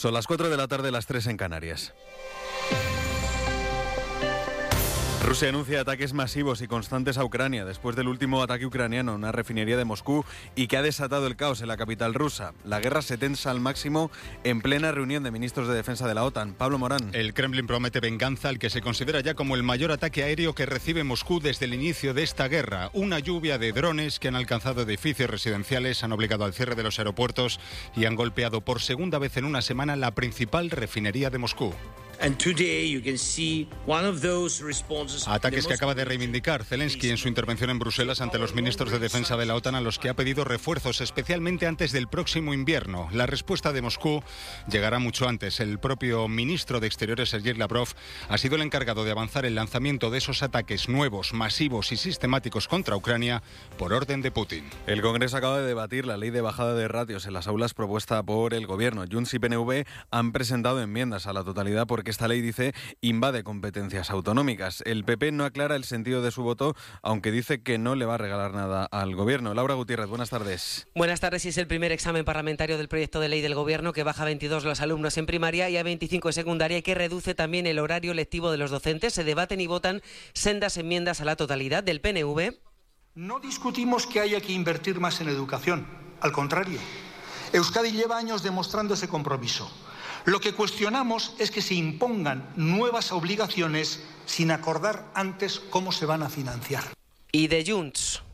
Son las 4 de la tarde, las 3 en Canarias. Rusia anuncia ataques masivos y constantes a Ucrania después del último ataque ucraniano a una refinería de Moscú y que ha desatado el caos en la capital rusa. La guerra se tensa al máximo en plena reunión de ministros de defensa de la OTAN. Pablo Morán. El Kremlin promete venganza al que se considera ya como el mayor ataque aéreo que recibe Moscú desde el inicio de esta guerra. Una lluvia de drones que han alcanzado edificios residenciales, han obligado al cierre de los aeropuertos y han golpeado por segunda vez en una semana la principal refinería de Moscú. Ataques que acaba de reivindicar Zelensky en su intervención en Bruselas ante los ministros de defensa de la OTAN, a los que ha pedido refuerzos, especialmente antes del próximo invierno. La respuesta de Moscú llegará mucho antes. El propio ministro de Exteriores, Sergei Lavrov, ha sido el encargado de avanzar el lanzamiento de esos ataques nuevos, masivos y sistemáticos contra Ucrania por orden de Putin. El Congreso acaba de debatir la ley de bajada de ratios en las aulas propuesta por el Gobierno. Junts y PNV han presentado enmiendas a la totalidad porque esta ley, dice, invade competencias autonómicas. El PP no aclara el sentido de su voto, aunque dice que no le va a regalar nada al Gobierno. Laura Gutiérrez, buenas tardes. Buenas tardes. Y es el primer examen parlamentario del proyecto de ley del Gobierno, que baja a 22 los alumnos en primaria y a 25 en secundaria, y que reduce también el horario lectivo de los docentes. Se debaten y votan sendas enmiendas a la totalidad. Del PNV. No discutimos que haya que invertir más en educación. Al contrario, Euskadi lleva años demostrando ese compromiso. Lo que cuestionamos es que se impongan nuevas obligaciones sin acordar antes cómo se van a financiar. Y de Junts.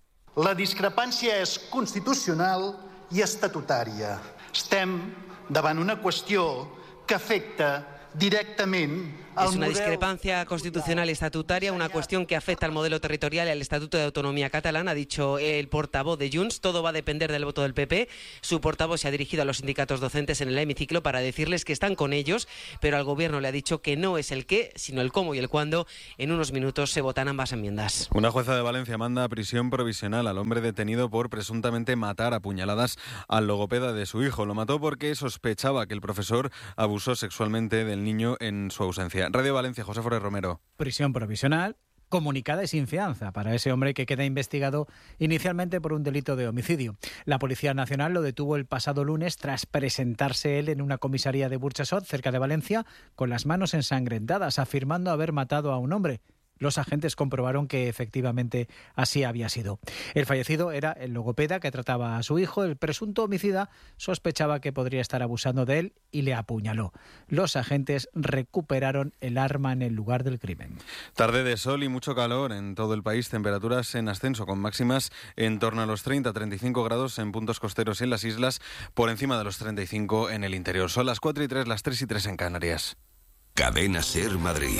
La discrepància és constitucional i estatutària. Estem davant una qüestió que afecta directament al Es una model... discrepancia constitucional y estatutaria, una cuestión que afecta al modelo territorial y al Estatuto de Autonomía catalán, ha dicho el portavoz de Junts. Todo va a depender del voto del PP. Su portavoz se ha dirigido a los sindicatos docentes en el hemiciclo para decirles que están con ellos, pero al Gobierno le ha dicho que no es el qué, sino el cómo y el cuándo. En unos minutos se votan ambas enmiendas. Una jueza de Valencia manda a prisión provisional al hombre detenido por presuntamente matar a puñaladas al logopeda de su hijo. Lo mató porque sospechaba que el profesor abusó sexualmente del niño en su ausencia. Radio Valencia, José Forés Romero. Prisión provisional comunicada y sin fianza para ese hombre que queda investigado inicialmente por un delito de homicidio. La Policía Nacional lo detuvo el pasado lunes tras presentarse él en una comisaría de Burchasot, cerca de Valencia, con las manos ensangrentadas, afirmando haber matado a un hombre. Los agentes comprobaron que efectivamente así había sido. El fallecido era el logopeda que trataba a su hijo. El presunto homicida sospechaba que podría estar abusando de él y le apuñaló. Los agentes recuperaron el arma en el lugar del crimen. Tarde de sol y mucho calor en todo el país. Temperaturas en ascenso, con máximas en torno a los 30-35 grados en puntos costeros y en las islas, por encima de los 35 en el interior. Son las 4:03, las 3:03 en Canarias. Cadena SER Madrid.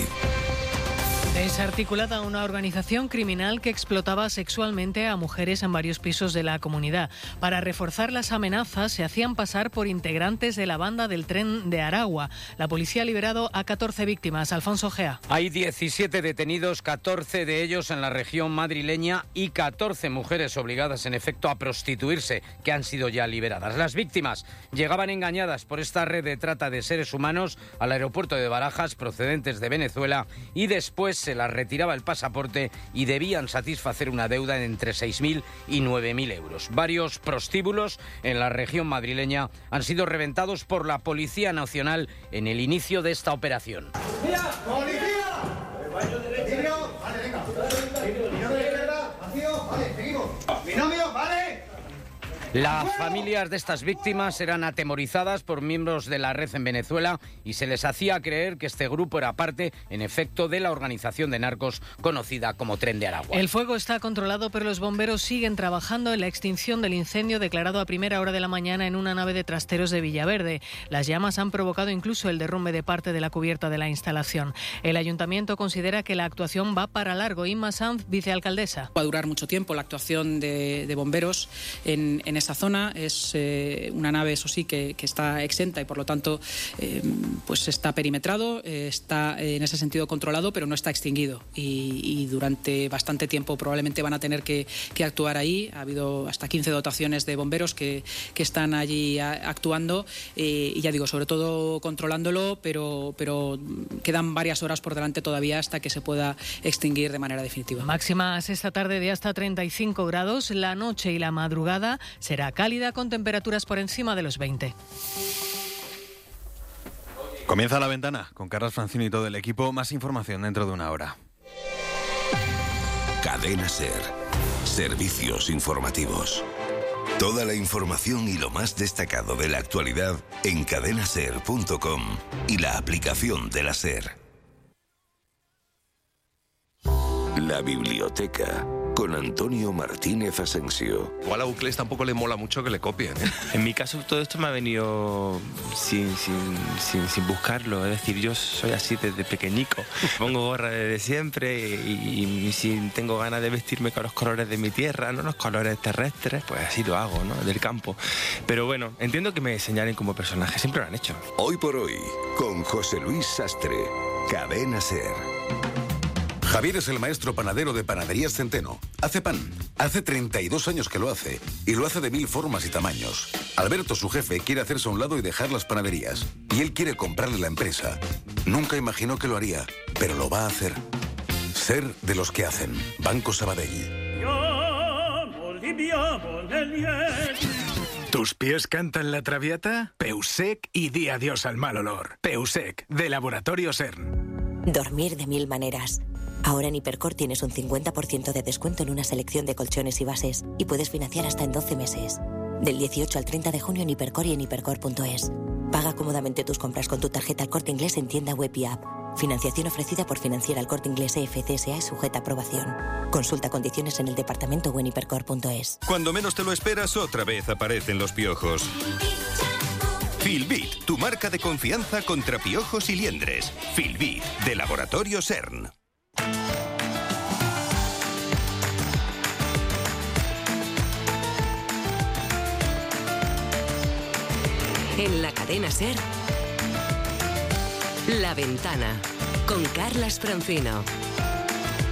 Desarticulada una organización criminal que explotaba sexualmente a mujeres en varios pisos de la comunidad. Para reforzar las amenazas, se hacían pasar por integrantes de la banda del tren de Aragua. La policía ha liberado a 14 víctimas. Alfonso Gea. Hay 17 detenidos, 14 de ellos en la región madrileña y 14 mujeres obligadas, en efecto, a prostituirse, que han sido ya liberadas. Las víctimas llegaban engañadas por esta red de trata de seres humanos al aeropuerto de Barajas, procedentes de Venezuela, y después se las retiraba el pasaporte y debían satisfacer una deuda de entre 6.000 y 9.000 euros. Varios prostíbulos en la región madrileña han sido reventados por la Policía Nacional en el inicio de esta operación. ¡Mira! ¡Policía! Vale, venga. Vale, seguimos. ¡Binomio, vale! Las familias de estas víctimas eran atemorizadas por miembros de la red en Venezuela y se les hacía creer que este grupo era parte, en efecto, de la organización de narcos conocida como Tren de Aragua. El fuego está controlado, pero los bomberos siguen trabajando en la extinción del incendio declarado a primera hora de la mañana en una nave de trasteros de Villaverde. Las llamas han provocado incluso el derrumbe de parte de la cubierta de la instalación. El ayuntamiento considera que la actuación va para largo. Inma Sanz, vicealcaldesa. Va a durar mucho tiempo la actuación de bomberos en esa zona. Es una nave, eso sí, que está exenta y por lo tanto pues está perimetrado, está en ese sentido controlado, pero no está extinguido y durante bastante tiempo probablemente van a tener que actuar ahí. Ha habido hasta 15 dotaciones de bomberos que están allí actuando y ya digo, sobre todo controlándolo, pero quedan varias horas por delante todavía hasta que se pueda extinguir de manera definitiva. Máximas esta tarde de hasta 35 grados. La noche y la madrugada será cálida con temperaturas por encima de los 20. Comienza La Ventana con Carlas Francino y todo el equipo. Más información dentro de una hora. Cadena SER. Servicios informativos. Toda la información y lo más destacado de la actualidad en cadenaser.com y la aplicación de la SER. La biblioteca con Antonio Martínez Asensio. Igual a Uclés tampoco le mola mucho que le copien, ¿eh? En mi caso todo esto me ha venido sin buscarlo, es decir, yo soy así desde pequeñico. Pongo gorra desde siempre y si tengo ganas de vestirme con los colores de mi tierra, no los colores terrestres, pues así lo hago, ¿no? Del campo. Pero bueno, entiendo que me señalen como personaje, siempre lo han hecho. Hoy por hoy, con José Luis Sastre, Cadena SER. Javier es el maestro panadero de Panaderías Centeno. Hace pan. Hace 32 años que lo hace. Y lo hace de 1000 formas y tamaños. Alberto, su jefe, quiere hacerse a un lado y dejar las panaderías. Y él quiere comprarle la empresa. Nunca imaginó que lo haría, pero lo va a hacer. Ser de los que hacen. Banco Sabadell. ¿Tus pies cantan la Traviata? Peusec y di adiós al mal olor. Peusec, de Laboratorio CERN. Dormir de 1000 maneras. Ahora en Hipercor tienes un 50% de descuento en una selección de colchones y bases y puedes financiar hasta en 12 meses. Del 18 al 30 de junio en Hipercor y en hipercor.es. Paga cómodamente tus compras con tu tarjeta El Corte Inglés en tienda web y app. Financiación ofrecida por Financiera El Corte Inglés EFCSA es sujeta a aprobación. Consulta condiciones en el departamento o en hipercor.es. Cuando menos te lo esperas, otra vez aparecen los piojos. Filbit, tu marca de confianza contra piojos y liendres. Filbit, de Laboratorio CERN. En la cadena SER, La Ventana, con Carlas Francino.